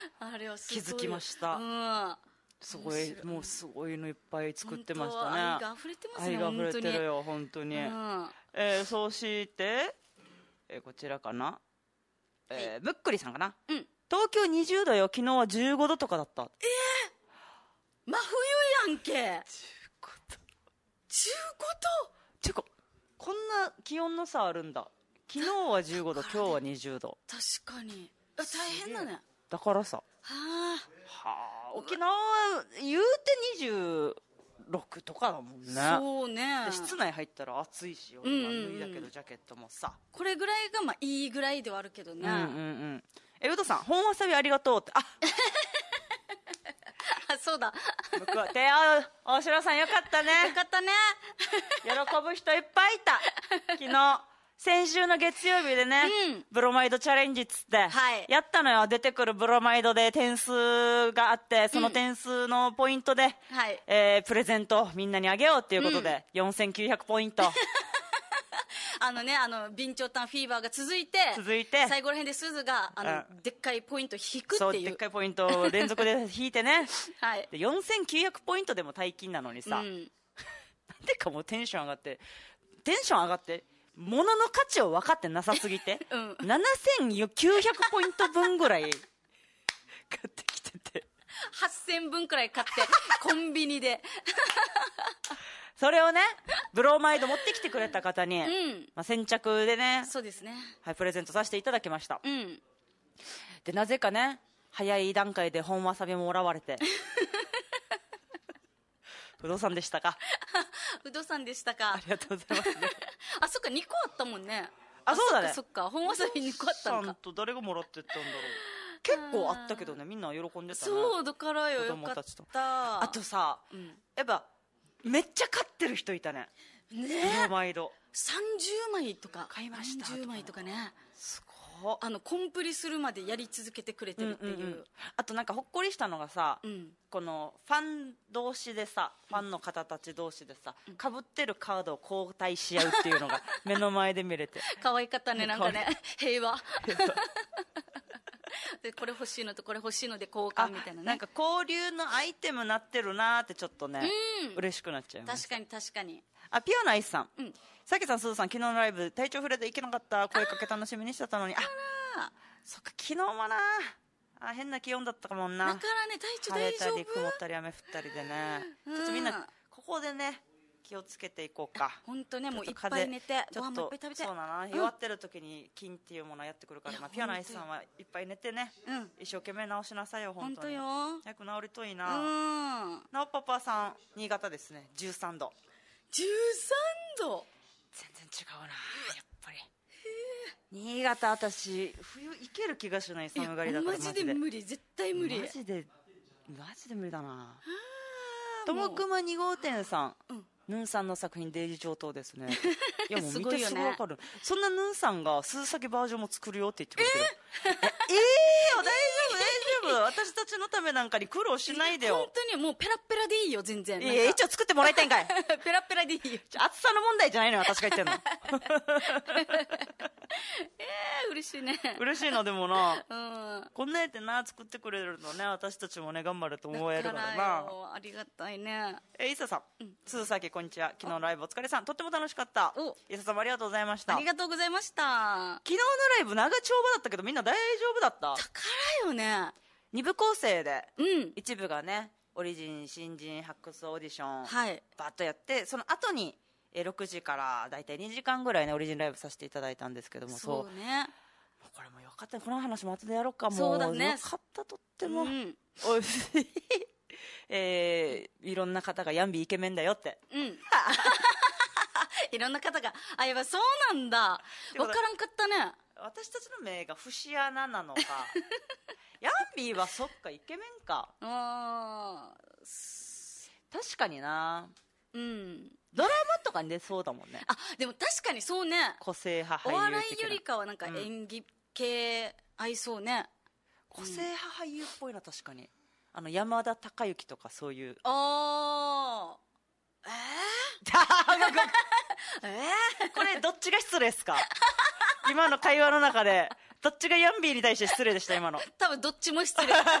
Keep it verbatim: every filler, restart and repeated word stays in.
あれはす気ごいづきました。 うん、 すごい、もうすごいのいっぱい作ってましたね。 愛が溢れてますね。 愛が溢れてるよ本当に、うん、えー、そうして、えー、こちらかな、えー、むっくりさんかな、うん、東京にじゅうどよ、昨日はじゅうごどとかだった。 えー、真冬やんけ。じゅうごどじゅうごどていうかこんな気温の差あるんだ。昨日はじゅうごど、今日はにじゅうど。 確かに大変だね。 だからさ、はあ、はあ、沖縄は言うてにじゅうろくとかだもんね。 そうね。 室内入ったら暑いし、俺は脱いだけどジャケットもさ、 これぐらいがまあいいぐらいではあるけどね。うんうんうん。 え、うどさん、本わさびありがとうって。ああ、そうだ。 僕は手合う大城さんよかったね。 よかったね。 喜ぶ人いっぱいいた。昨日先週の月曜日でね、うん、ブロマイドチャレンジっつって、はい、やったのよ。出てくるブロマイドで点数があって、その点数のポイントで、うん、えー、プレゼントをみんなにあげようっていうことで、うん、よんせんきゅうひゃくポイント。 あのね、あの備長炭フィーバーが続いて、 続いて最後ら辺で鈴があの、うん、でっかいポイント引くっていう。そう、 でっかいポイントを連続で引いてね、はい、でよんせんきゅうひゃくポイントでも大金なのにさ、うん、なんでかもうテンション上がってテンション上がって物の価値を分かってなさすぎて、うん、ななせんきゅうひゃくポイント分ぐらい買ってきててはっせんぶんくらい買ってコンビニでそれをね、ブローマイド持ってきてくれた方に、うん、まあ、先着でね、 そうですね、 はい、プレゼントさせていただきました、うん、でなぜかね、早い段階で本わさびももらわれて不動産でしたか不動産でしたか。 ありがとうございます、ね、 あ、そっか、にこあったもんね。 あ、そうだね。 そっか、本わさびにこあったのか。 ちゃんと誰がもらってったんだろう。結構あったけどね、みんな喜んでたね。 そうだからよ、よかった。 あとさ、うん、やっぱめっちゃ買ってる人いたね。ねえ、毎度さんじゅうまいとか買いました。 さんじゅうまいとかね。 すごい。 あのコンプリするまでやり続けてくれてるっていう、うんうんうん、 あとなんかほっこりしたのがさ、うん、このファン同士でさ、ファンの方たち同士でさ、かぶってるカードを交代し合うっていうのが目の前で見れて可愛かったね。なんかね、平和でこれ欲しいのとこれ欲しいので交換みたいなね。 なんか交流のアイテムなってるなーってちょっとね、うん、嬉しくなっちゃいます。 確かに確かに。 あ、ピオナイスさん、うん、さきさん、すずさん、昨日のライブ体調触れていけなかった。声かけ楽しみにしてたのに、ああ、そっか、昨日もなあ、変な気温だったかもんな。 だからね、体調大丈夫。 晴れたり曇ったり雨降ったりでね、ちょっとみんなここでね気をつけていこうか。 本当ね、もういっぱい寝てご飯もいっぱい食べて。 そうだな、弱ってる時に菌っていうものをやってくるから、まあ、ピオナイスさんはいっぱい寝てね、うん、一生懸命治しなさいよ。本当によ、早く治るといいな。うん、なおパパさん、新潟ですね、じゅうさんど。 じゅうさんど、 全然違うな、やっぱり。新潟、私冬行ける気がしない。寒がりだから。 マジで無理、絶対無理。 マジでマジで無理だな。ともくまに号店さん、うん、ヌンさんの作品デイジ上等ですね。いやもう見てすぐ分かる、ね、そんなヌンさんが鈴先バージョンも作るよって言ってくれてる。えー、えー、大丈夫大丈夫、私たちのためなんかに苦労しないでよ。 本当にもうペラペラでいいよ、全然。 いや、一応作ってもらいたいんかい。 ペラペラでいいよ。 暑さの問題じゃないのよ、私が言ってんの。 えー、嬉しいね。 嬉しいの。でもな、うん、こんなやってな作ってくれるのね、私たちもね頑張ると思えるからな。 ありがたいね。 えー、伊佐さん、うん、鈴崎こんにちは。昨日ライブお疲れさん、とっても楽しかった。伊佐さんもありがとうございました。 ありがとうございました。 昨日のライブ長丁場だったけどみんな大丈夫だった？ だからよね、 に部構成で、うん、一部がねオリジン新人発掘オーディション、はい、バッとやって、その後にろくじからだいたいにじかんぐらいねオリジンライブさせていただいたんですけども、 そうね、 これもよかった。この話も後でやろうか。もうそうだね、 よかった、とっても、うん、おいしい、えー、いろんな方がヤンビイケメンだよって、うん、 いろんな方が、あ、やっぱそうなんだ、分からんかったね。 私たちの目が節穴なのかヤンビーはそっかイケメンか。あ、確かにな、うん、ドラマとかに出そうだもんね。 あ、でも確かにそうね、 個性派俳優的な。 お笑いよりかはなんか演技系合いそうね、 うん、個性派俳優っぽいな。確かにあの山田孝之とかそういう。 ああ、えー、 えー、これどっちが失礼ですか？今の会話の中でどっちがヤンビーに対して失礼でした今の。 多分どっちも失礼